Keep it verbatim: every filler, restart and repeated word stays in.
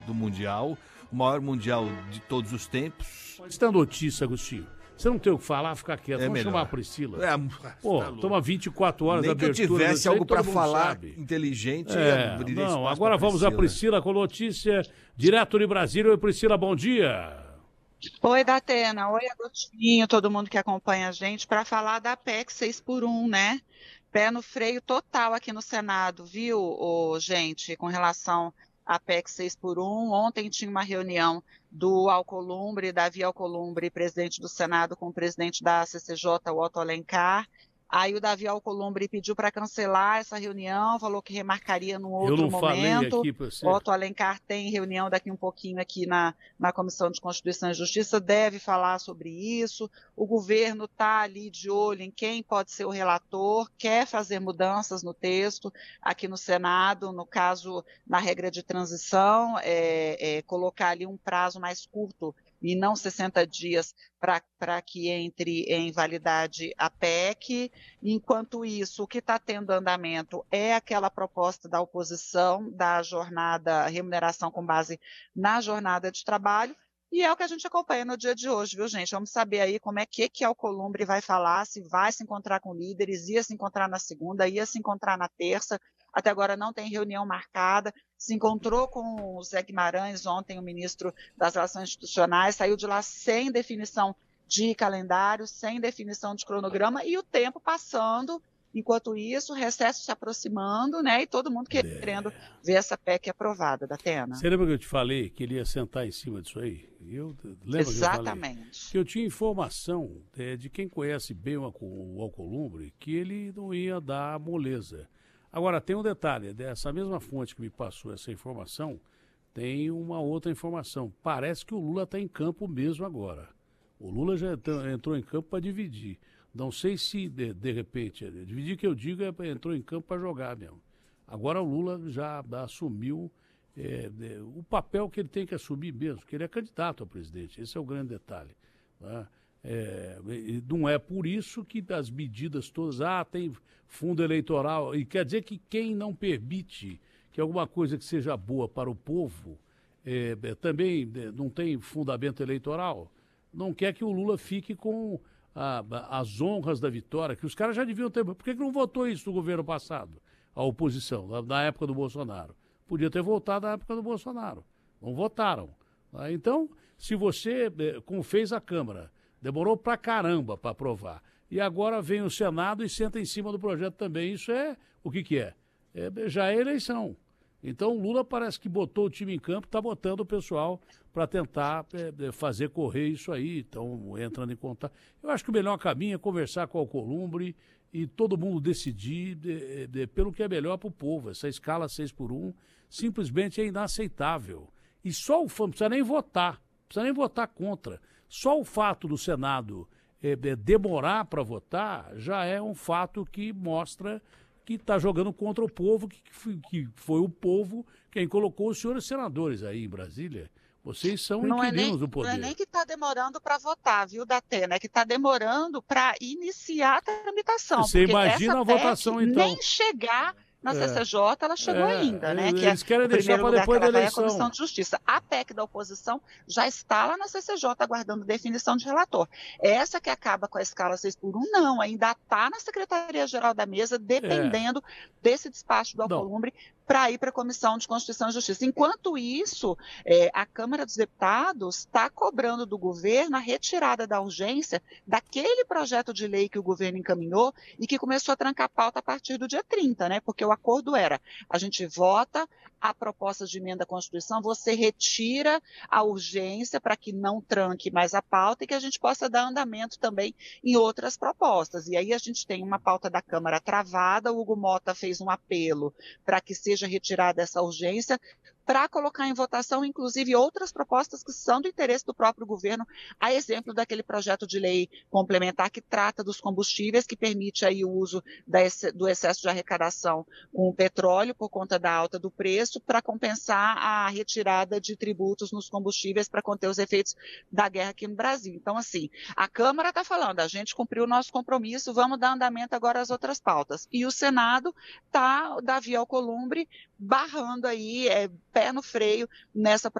do Mundial, o maior Mundial de todos os tempos. Mas tem notícia, Agostinho. Você não tem o que falar, fica quieto. É Vamos melhor. chamar a Priscila. É, Pô, tá toma vinte e quatro horas Nem da que eu abertura. tivesse aí, algo para todo mundo falar sabe. inteligente, É, abriria não, espaço agora pra vamos a Priscila com notícia direto de Brasília. Oi, Priscila, bom dia. Oi, Datena. Oi, Agostinho, todo mundo que acompanha a gente, para falar da P E C seis por um, né? Pé no freio total aqui no Senado, viu, ô, gente, com relação à P E C seis por um. Ontem tinha uma reunião do Alcolumbre, Davi Alcolumbre, presidente do Senado, com o presidente da C C J, o Otto Alencar. Aí o Davi Alcolumbre pediu para cancelar essa reunião, falou que remarcaria num outro Eu não momento. falei aqui para você. Otto Alencar tem reunião daqui um pouquinho aqui na, na Comissão de Constituição e Justiça, deve falar sobre isso. O governo está ali de olho em quem pode ser o relator, quer fazer mudanças no texto aqui no Senado, no caso, na regra de transição, é, é, colocar ali um prazo mais curto e não sessenta dias para que entre em validade a P E C. Enquanto isso, o que está tendo andamento é aquela proposta da oposição da jornada, remuneração com base na jornada de trabalho, e é o que a gente acompanha no dia de hoje, viu, gente? Vamos saber aí como é que, que a Alcolumbre vai falar, se vai se encontrar com líderes, ia se encontrar na segunda, ia se encontrar na terça. Até agora não tem reunião marcada, se encontrou com o Zé Guimarães ontem, o ministro das Relações Institucionais, saiu de lá sem definição de calendário, sem definição de cronograma, e o tempo passando, enquanto isso, o recesso se aproximando, né, e todo mundo querendo é. ver essa P E C aprovada, Datena. Você lembra que eu te falei que ele ia sentar em cima disso aí? Eu, lembra Exatamente. Que eu, falei? Que eu tinha informação é, de quem conhece bem o, o Alcolumbre, que ele não ia dar moleza. Agora, tem um detalhe, dessa mesma fonte que me passou essa informação, tem uma outra informação. Parece que o Lula está em campo mesmo agora. O Lula já entrou em campo para dividir. Não sei se, de, de repente, dividir que eu digo é entrou em campo para jogar mesmo. Agora o Lula já assumiu é, é, o papel que ele tem que assumir mesmo, que ele é candidato a presidente. Esse é o grande detalhe. Tá? É, não é por isso que as medidas todas, ah, tem fundo eleitoral, e quer dizer que quem não permite que alguma coisa que seja boa para o povo é, é, também é, não tem fundamento eleitoral, não quer que o Lula fique com a, as honras da vitória, que os caras já deviam ter. Por que, que não votou isso no governo passado? A oposição, na, na época do Bolsonaro. Podia ter votado na época do Bolsonaro. Não votaram. Tá? Então, se você, como fez a Câmara, demorou pra caramba para aprovar. E agora vem o Senado e senta em cima do projeto também. Isso é o que que é? é já é eleição. Então o Lula parece que botou o time em campo, está botando o pessoal para tentar é, fazer correr isso aí. Então, entrando em contato. Eu acho que o melhor caminho é conversar com o Alcolumbre e todo mundo decidir de, de, pelo que é melhor para o povo. Essa escala seis por um simplesmente é inaceitável. E só o fã, não precisa nem votar, não precisa nem votar contra. Só o fato do Senado é, é, demorar para votar já é um fato que mostra que está jogando contra o povo, que, que foi o povo quem colocou os senhores senadores aí em Brasília. Vocês são não inquilinos é nem, do poder. Não é nem que está demorando para votar, viu, Datena? É que está demorando para iniciar a tramitação. Você imagina a votação, P E C então. Nem chegar na É. C C J, ela chegou É, ainda, né? eles Que querem é, deixar para depois da eleição. É a Comissão de Justiça. A P E C da oposição já está lá na C C J aguardando definição de relator. Essa que acaba com a escala seis por um, não, ainda está na Secretaria-Geral da Mesa, dependendo é. desse despacho do Alcolumbre para ir para a Comissão de Constituição e Justiça. Enquanto isso, é, a Câmara dos Deputados está cobrando do governo a retirada da urgência daquele projeto de lei que o governo encaminhou e que começou a trancar a pauta a partir do dia trinta, né? Porque o acordo era: a gente vota a proposta de emenda à Constituição, você retira a urgência para que não tranque mais a pauta e que a gente possa dar andamento também em outras propostas. E aí a gente tem uma pauta da Câmara travada, o Hugo Mota fez um apelo para que seja retirada essa urgência, para colocar em votação, inclusive, outras propostas que são do interesse do próprio governo, a exemplo daquele projeto de lei complementar que trata dos combustíveis, que permite aí o uso da, do excesso de arrecadação com o petróleo por conta da alta do preço, para compensar a retirada de tributos nos combustíveis para conter os efeitos da guerra aqui no Brasil. Então, assim, a Câmara está falando, a gente cumpriu o nosso compromisso, vamos dar andamento agora às outras pautas. E o Senado está, Davi Alcolumbre, barrando aí, é, pé no freio nessa